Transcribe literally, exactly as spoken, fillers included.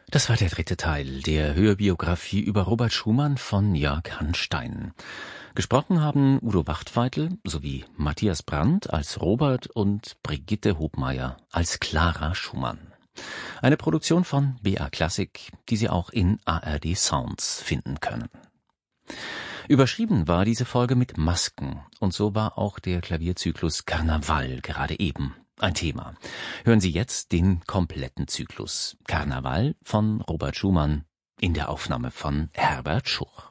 Das war der dritte Teil der Hörbiografie über Robert Schumann von Jörg Hanstein. Gesprochen haben Udo Wachtfeitel sowie Matthias Brandt als Robert und Brigitte Hobmeier als Clara Schumann. Eine Produktion von B A Klassik, die Sie auch in A R D Sounds finden können. Überschrieben war diese Folge mit Masken, und so war auch der Klavierzyklus Karneval gerade eben ein Thema. Hören Sie jetzt den kompletten Zyklus Karneval von Robert Schumann in der Aufnahme von Herbert Schuch.